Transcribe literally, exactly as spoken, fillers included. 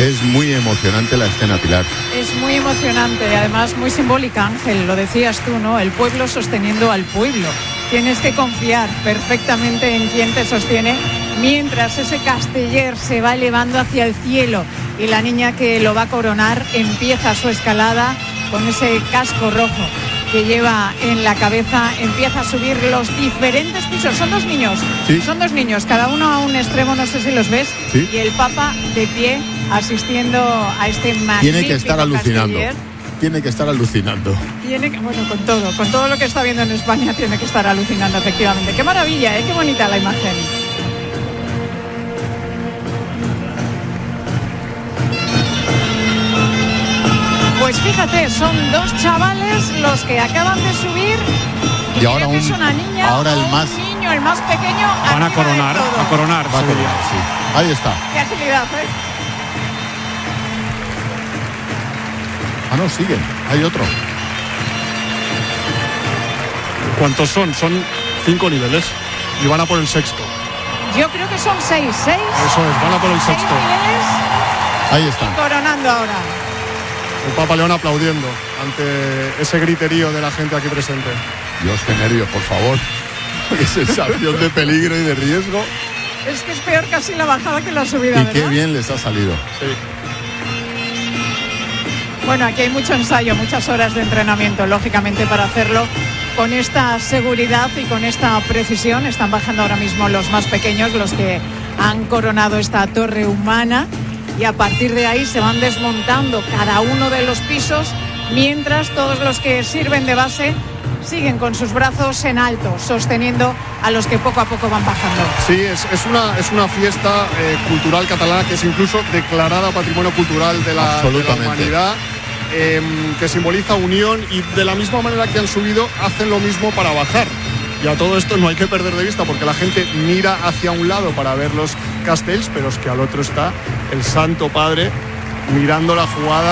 Es muy emocionante la escena, Pilar. Es muy emocionante y además muy simbólica, Ángel, lo decías tú, ¿no? El pueblo sosteniendo al pueblo. Tienes que confiar perfectamente en quien te sostiene mientras ese casteller se va elevando hacia el cielo y la niña que lo va a coronar empieza su escalada con ese casco rojo que lleva en la cabeza, empieza a subir los diferentes pisos. Son dos niños, ¿Sí? son dos niños, cada uno a un extremo, no sé si los ves, ¿Sí? y el Papa de pie asistiendo a este magnífico Tiene que estar alucinando. casteller. Tiene que estar alucinando. Tiene que, bueno, con todo, con todo lo que está viendo en España tiene que estar alucinando, efectivamente. Qué maravilla, ¿eh? Qué bonita la imagen. Pues fíjate, son dos chavales los que acaban de subir. Y ahora creo que un- es una niña, ahora el o un más- niño, el más pequeño. Van a arriba de coronar, todo. a coronar. Va a sí. coronar, sí. Ahí está. Qué agilidad, ¿eh? Ah, no, siguen. Hay otro. ¿Cuántos son? Son cinco niveles y van a por el sexto. Yo creo que son seis, seis. Eso es, van a por el Seis sexto. niveles Ahí está. coronando ahora. El Papa León aplaudiendo ante ese griterío de la gente aquí presente. Dios, qué nervios, por favor. Qué sensación de peligro y de riesgo. Es que es peor casi la bajada que la subida, Y qué ¿verdad? bien les ha salido. Sí. Bueno, aquí hay mucho ensayo, muchas horas de entrenamiento, lógicamente, para hacerlo con esta seguridad y con esta precisión. Están bajando ahora mismo los más pequeños, los que han coronado esta torre humana, y a partir de ahí se van desmontando cada uno de los pisos, mientras todos los que sirven de base siguen con sus brazos en alto, sosteniendo a los que poco a poco van bajando. Sí, es, es, una, es una fiesta eh, cultural catalana que es incluso declarada Patrimonio Cultural de la, de la Absolutamente. Humanidad, eh, que simboliza unión, y de la misma manera que han subido, hacen lo mismo para bajar. Y a todo esto no hay que perder de vista, porque la gente mira hacia un lado para ver los castells, pero es que al otro está el Santo Padre mirando la jugada.